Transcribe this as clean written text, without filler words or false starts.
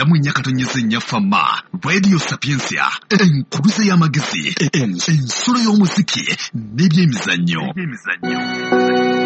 Ndamu nyakatonyeza nnyafama Radio Sapiensia enkuluze y'amagezi ensolo y'omuziki n'ebyemizannyo.